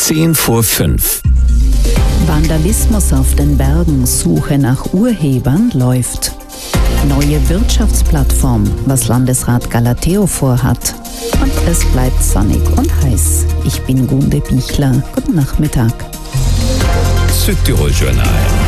5:10. Vandalismus auf den Bergen, Suche nach Urhebern läuft. Neue Wirtschaftsplattform, was Landesrat Galateo vorhat. Und es bleibt sonnig und heiß. Ich bin Gunde Bichler. Guten Nachmittag. Südtirol Journal.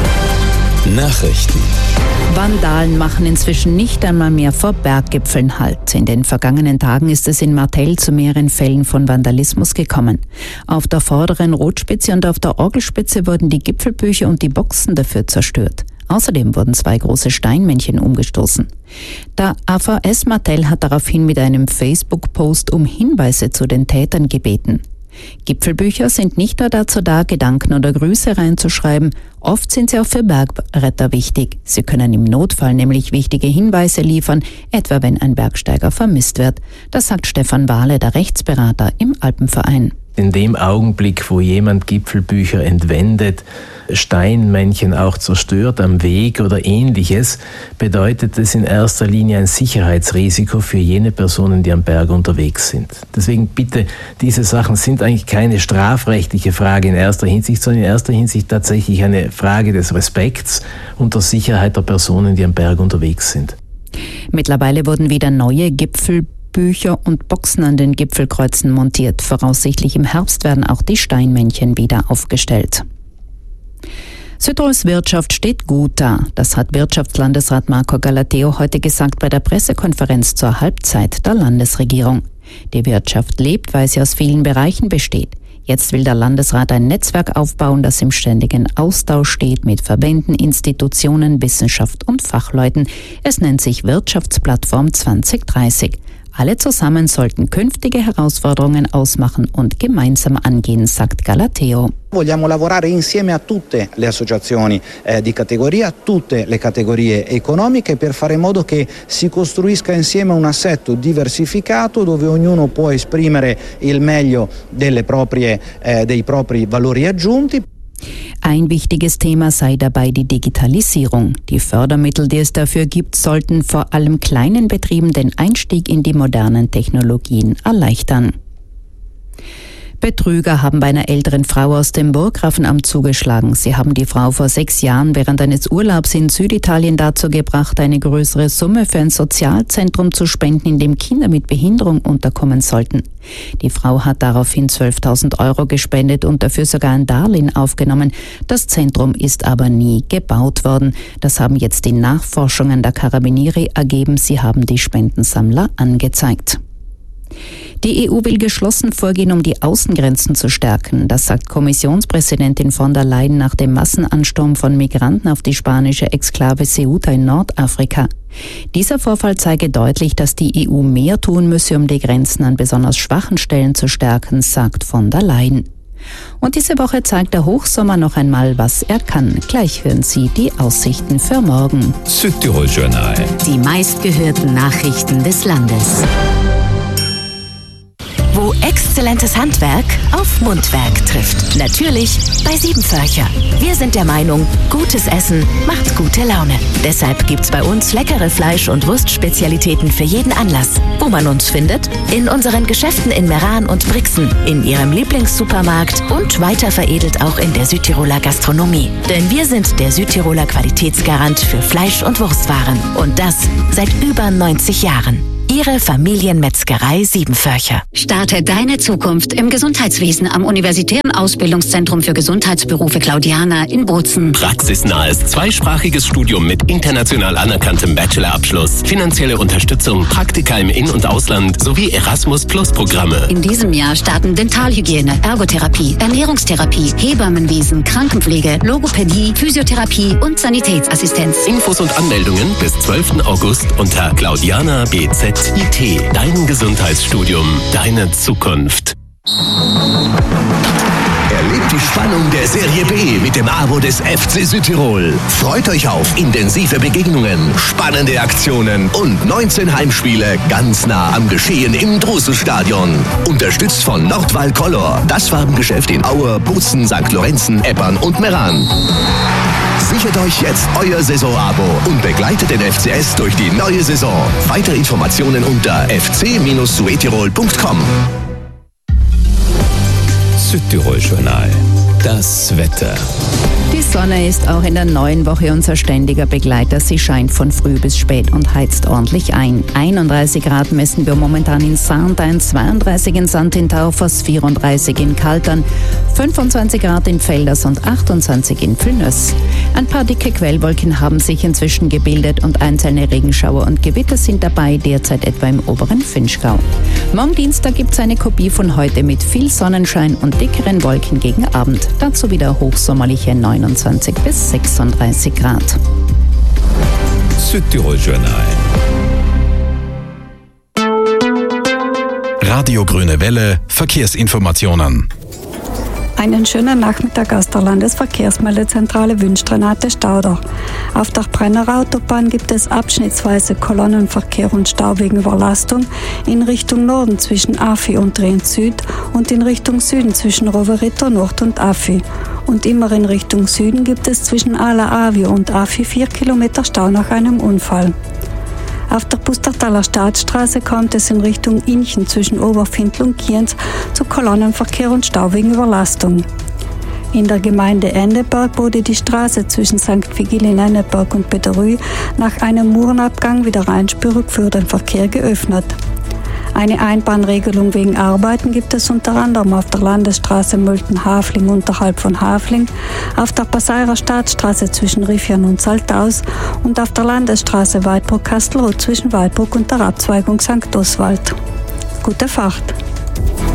Nachrichten. Vandalen machen inzwischen nicht einmal mehr vor Berggipfeln Halt. In den vergangenen Tagen ist es in Martell zu mehreren Fällen von Vandalismus gekommen. Auf der vorderen Rotspitze und auf der Orgelspitze wurden die Gipfelbücher und die Boxen dafür zerstört. Außerdem wurden 2 große Steinmännchen umgestoßen. Der AVS Martell hat daraufhin mit einem Facebook-Post um Hinweise zu den Tätern gebeten. Gipfelbücher sind nicht nur dazu da, Gedanken oder Grüße reinzuschreiben, oft sind sie auch für Bergretter wichtig. Sie können im Notfall nämlich wichtige Hinweise liefern, etwa wenn ein Bergsteiger vermisst wird. Das sagt Stefan Wahle, der Rechtsberater im Alpenverein. In dem Augenblick, wo jemand Gipfelbücher entwendet, Steinmännchen auch zerstört am Weg oder Ähnliches, bedeutet es in erster Linie ein Sicherheitsrisiko für jene Personen, die am Berg unterwegs sind. Deswegen bitte, diese Sachen sind eigentlich keine strafrechtliche Frage in erster Hinsicht, sondern in erster Hinsicht tatsächlich eine Frage des Respekts und der Sicherheit der Personen, die am Berg unterwegs sind. Mittlerweile wurden wieder neue Gipfelbücher und Boxen an den Gipfelkreuzen montiert. Voraussichtlich im Herbst werden auch die Steinmännchen wieder aufgestellt. Südtirols Wirtschaft steht gut da. Das hat Wirtschaftslandesrat Marco Galateo heute gesagt bei der Pressekonferenz zur Halbzeit der Landesregierung. Die Wirtschaft lebt, weil sie aus vielen Bereichen besteht. Jetzt will der Landesrat ein Netzwerk aufbauen, das im ständigen Austausch steht mit Verbänden, Institutionen, Wissenschaft und Fachleuten. Es nennt sich Wirtschaftsplattform 2030. Alle zusammen sollten künftige Herausforderungen ausmachen und gemeinsam angehen, sagt Galateo. Vogliamo lavorare insieme a tutte le associazioni di categoria, a tutte le categorie economiche per fare in modo che si costruisca insieme un assetto diversificato dove ognuno può esprimere il meglio dei propri valori aggiunti. Ein wichtiges Thema sei dabei die Digitalisierung. Die Fördermittel, die es dafür gibt, sollten vor allem kleinen Betrieben den Einstieg in die modernen Technologien erleichtern. Betrüger haben bei einer älteren Frau aus dem Burggrafenamt zugeschlagen. Sie haben die Frau vor 6 Jahren während eines Urlaubs in Süditalien dazu gebracht, eine größere Summe für ein Sozialzentrum zu spenden, in dem Kinder mit Behinderung unterkommen sollten. Die Frau hat daraufhin 12.000 Euro gespendet und dafür sogar ein Darlehen aufgenommen. Das Zentrum ist aber nie gebaut worden. Das haben jetzt die Nachforschungen der Carabinieri ergeben. Sie haben die Spendensammler angezeigt. Die EU will geschlossen vorgehen, um die Außengrenzen zu stärken. Das sagt Kommissionspräsidentin von der Leyen nach dem Massenansturm von Migranten auf die spanische Exklave Ceuta in Nordafrika. Dieser Vorfall zeige deutlich, dass die EU mehr tun müsse, um die Grenzen an besonders schwachen Stellen zu stärken, sagt von der Leyen. Und diese Woche zeigt der Hochsommer noch einmal, was er kann. Gleich hören Sie die Aussichten für morgen. Südtirol Journal. Die meistgehörten Nachrichten des Landes. Wo exzellentes Handwerk auf Mundwerk trifft. Natürlich bei Siebenvörcher. Wir sind der Meinung, gutes Essen macht gute Laune. Deshalb gibt's bei uns leckere Fleisch- und Wurstspezialitäten für jeden Anlass. Wo man uns findet? In unseren Geschäften in Meran und Brixen, in Ihrem Lieblingssupermarkt und weiter veredelt auch in der Südtiroler Gastronomie. Denn wir sind der Südtiroler Qualitätsgarant für Fleisch- und Wurstwaren. Und das seit über 90 Jahren. Ihre Familienmetzgerei Siebenvörcher. Starte deine Zukunft im Gesundheitswesen am Universitären Ausbildungszentrum für Gesundheitsberufe Claudiana in Bozen. Praxisnahes zweisprachiges Studium mit international anerkanntem Bachelorabschluss, finanzielle Unterstützung, Praktika im In- und Ausland sowie Erasmus-Plus-Programme. In diesem Jahr starten Dentalhygiene, Ergotherapie, Ernährungstherapie, Hebammenwesen, Krankenpflege, Logopädie, Physiotherapie und Sanitätsassistenz. Infos und Anmeldungen bis 12. August unter Claudiana BZ. IT, dein Gesundheitsstudium, deine Zukunft. Erlebt die Spannung der Serie B mit dem Abo des FC Südtirol. Freut euch auf intensive Begegnungen, spannende Aktionen und 19 Heimspiele ganz nah am Geschehen im Drusselstadion. Unterstützt von Nordwall Color, das Farbengeschäft in Aue, Bozen, St. Lorenzen, Eppern und Meran. Sichert euch jetzt euer Saisonabo und begleitet den FCS durch die neue Saison. Weitere Informationen unter fc-suetirol.com. Südtirol-Journal. Das Wetter. Die Sonne ist auch in der neuen Woche unser ständiger Begleiter. Sie scheint von früh bis spät und heizt ordentlich ein. 31 Grad messen wir momentan in Sarntein, 32 in St. Taufers, 34 in Kaltern, 25 Grad in Velders und 28 in Villnöss. Ein paar dicke Quellwolken haben sich inzwischen gebildet und einzelne Regenschauer und Gewitter sind dabei, derzeit etwa im oberen Vinschgau. Morgen Dienstag gibt es eine Kopie von heute mit viel Sonnenschein und dickeren Wolken gegen Abend. Dazu wieder hochsommerliche 29 bis 36 Grad. Südtirol-Journal. Radio Grüne Welle, Verkehrsinformationen. Einen schönen Nachmittag aus der Landesverkehrsmeldezentrale wünscht Renate Stauder. Auf der Brennerer Autobahn gibt es abschnittsweise Kolonnenverkehr und Stau wegen Überlastung in Richtung Norden zwischen Afi und Trient Süd und in Richtung Süden zwischen Rovereto Nord und Afi. Und immer in Richtung Süden gibt es zwischen Ala Avio und Afi 4 Kilometer Stau nach einem Unfall. Auf der Pustertaler Staatsstraße kommt es in Richtung Inchen zwischen Oberfindl und Kienz zu Kolonnenverkehr und Stau wegen Überlastung. In der Gemeinde Enneberg wurde die Straße zwischen St. Vigil in Enneberg und Peterrü nach einem Murenabgang wieder einspurig für den Verkehr geöffnet. Eine Einbahnregelung wegen Arbeiten gibt es unter anderem auf der Landesstraße Mölten-Hafling unterhalb von Hafling, auf der Passairer Staatsstraße zwischen Riffian und Saltaus und auf der Landesstraße Weidbruck-Kastelruth zwischen Weidbruck und der Abzweigung St. Oswald. Gute Fahrt!